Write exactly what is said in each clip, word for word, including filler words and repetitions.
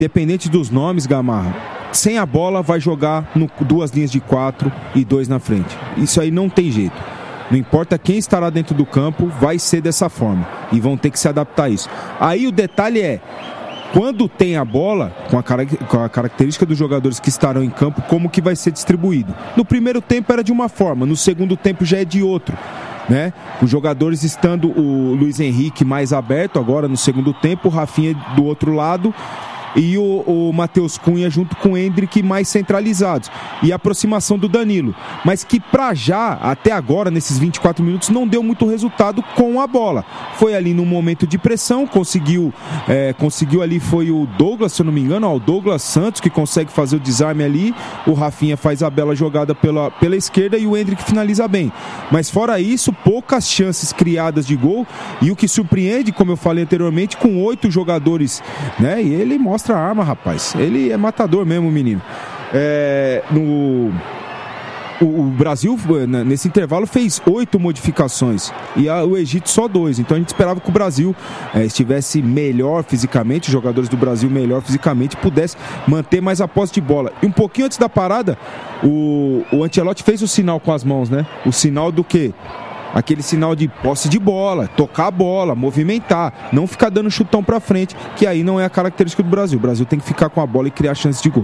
Independente dos nomes, Gamarra, sem a bola vai jogar no, duas linhas de quatro e dois na frente. Isso aí não tem jeito. Não importa quem estará dentro do campo, vai ser dessa forma. E vão ter que se adaptar a isso. Aí o detalhe é, quando tem a bola, com a, com a característica dos jogadores que estarão em campo, como que vai ser distribuído. No primeiro tempo era de uma forma, no segundo tempo já é de outro. Né? Os jogadores estando o Luiz Henrique mais aberto agora no segundo tempo, o Rafinha do outro lado e o, o Matheus Cunha junto com o Endrick mais centralizados e a aproximação do Danilo, mas que pra já, até agora, nesses vinte e quatro minutos, não deu muito resultado com a bola. Foi ali num momento de pressão, conseguiu é, conseguiu ali, foi o Douglas, se eu não me engano, ó, o Douglas Santos que consegue fazer o desarme ali, o Rafinha faz a bela jogada pela, pela esquerda e o Endrick finaliza bem, mas fora isso, poucas chances criadas de gol, e o que surpreende, como eu falei anteriormente, com oito jogadores, né, e ele mostra a arma, rapaz. Ele é matador mesmo, menino. É, no, o, o Brasil, nesse intervalo, fez oito modificações e a, o Egito só dois. Então a gente esperava que o Brasil é, estivesse melhor fisicamente, os jogadores do Brasil melhor fisicamente, pudesse manter mais a posse de bola. E um pouquinho antes da parada, o, o Ancelotti fez o sinal com as mãos, né? O sinal do quê? Aquele sinal de posse de bola, tocar a bola, movimentar, não ficar dando chutão pra frente, que aí não é a característica do Brasil. O Brasil tem que ficar com a bola e criar chances de gol.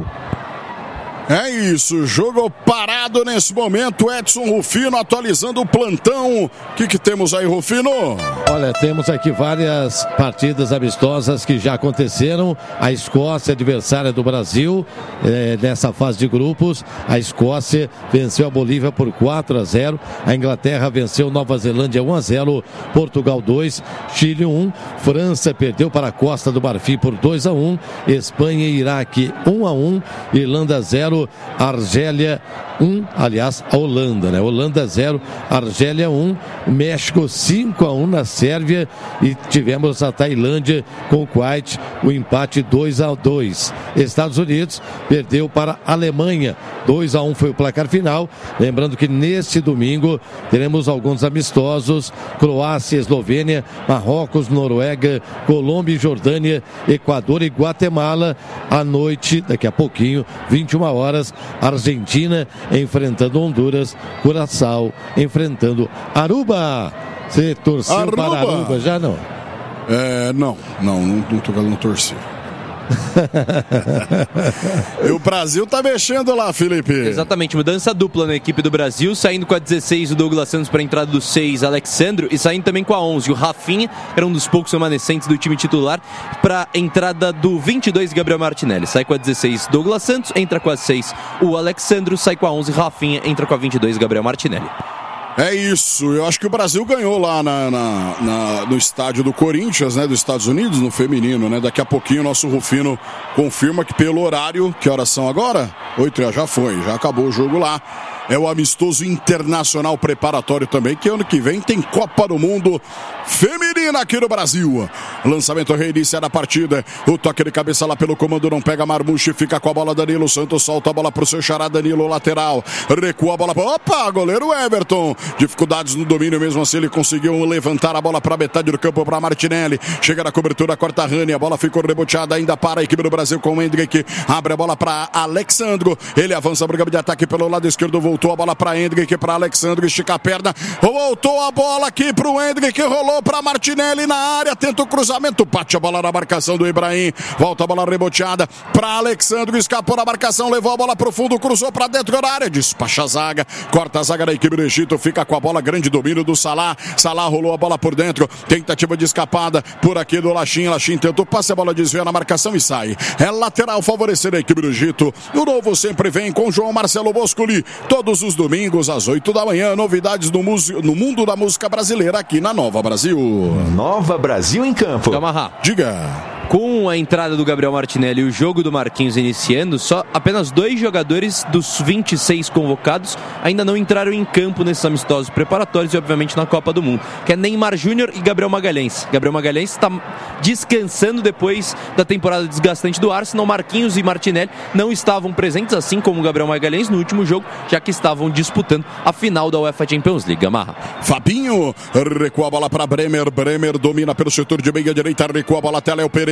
É isso, jogo parado nesse momento. Edson Rufino atualizando o plantão. O que, que temos aí, Rufino? Olha, temos aqui várias partidas amistosas que já aconteceram. A Escócia, adversária do Brasil, é, nessa fase de grupos. A Escócia venceu a Bolívia por quatro a zero. A Inglaterra venceu Nova Zelândia um a zero. Portugal dois, Chile um. França perdeu para a Costa do Marfim por dois a um. Espanha e Iraque um a um. Irlanda zero. Argélia um, aliás, a Holanda, né? Holanda zero, Argélia um, México cinco a um na Sérvia e tivemos a Tailândia com o Kuwait, o empate dois a dois. Estados Unidos perdeu para a Alemanha, dois a um foi o placar final. Lembrando que neste domingo teremos alguns amistosos: Croácia, Eslovênia, Marrocos, Noruega, Colômbia e Jordânia, Equador e Guatemala. À noite, daqui a pouquinho, vinte e uma horas, Argentina enfrentando Honduras, Curaçao enfrentando Aruba. Você torceu Aruba. para Aruba já, não? É, não, não, não, não tô não torci. E o Brasil tá mexendo lá, Felipe. Exatamente, mudança dupla na equipe do Brasil, saindo com a dezesseis o Douglas Santos para a entrada do seis, Alexandro, e saindo também com a onze o Rafinha, era um dos poucos remanescentes do time titular, para a entrada do vinte e dois, Gabriel Martinelli. Sai com a dezesseis Douglas Santos, entra com a seis o Alexandro, sai com a onze Rafinha, entra com a vinte e dois Gabriel Martinelli. É isso, eu acho que o Brasil ganhou lá na, na, na, no estádio do Corinthians, né, dos Estados Unidos, no feminino, né? Daqui a pouquinho o nosso Rufino confirma que pelo horário, que horas são agora? Oito, já foi, já acabou o jogo lá. É o amistoso internacional preparatório também, que ano que vem tem Copa do Mundo feminina aqui no Brasil. Lançamento reinicia da partida. O toque de cabeça lá pelo comando não pega Marmucci, fica com a bola Danilo Santos, solta a bola pro seu xará Danilo, lateral. Recua a bola. Opa, goleiro Everton. Dificuldades no domínio, mesmo assim ele conseguiu levantar a bola para metade do campo para Martinelli. Chega na cobertura, corta a Rani, a bola ficou reboteada ainda para a equipe do Brasil com o Endrick. Abre a bola para Alexandro. Ele avança para o campo de ataque pelo lado esquerdo, voltou. Voltou a bola para Endrick, para Alexandre, estica a perna, voltou a bola aqui para o Endrick, rolou para Martinelli na área, tenta o cruzamento, bate a bola na marcação do Ibrahim, volta a bola reboteada para Alexandre, escapou da marcação, levou a bola para o fundo, cruzou para dentro da área, despacha a zaga, corta a zaga da equipe do Egito, fica com a bola, grande domínio do Salah, Salah rolou a bola por dentro, tentativa de escapada por aqui do Lachin, Lachin tentou passe, a bola desvia na marcação e sai, é lateral favorecer a equipe do Egito. O novo sempre vem com João Marcelo Boscoli, todo Todos os domingos às oito da manhã, novidades no, no mundo da música brasileira aqui na Nova Brasil. Nova Brasil em campo. Calma, diga. Com a entrada do Gabriel Martinelli e o jogo do Marquinhos iniciando, só apenas dois jogadores dos vinte e seis convocados ainda não entraram em campo nesses amistosos preparatórios e obviamente na Copa do Mundo, que é Neymar Júnior e Gabriel Magalhães. Gabriel Magalhães está descansando depois da temporada desgastante do Arsenal. Marquinhos e Martinelli não estavam presentes, assim como o Gabriel Magalhães no último jogo, já que estavam disputando a final da UEFA Champions League. Amarra. Fabinho recua a bola para Bremer, Bremer domina pelo setor de meia direita, recua a bola até Léo Pereira.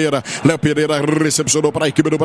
Pereira. Léo Pereira recepcionou para a equipe do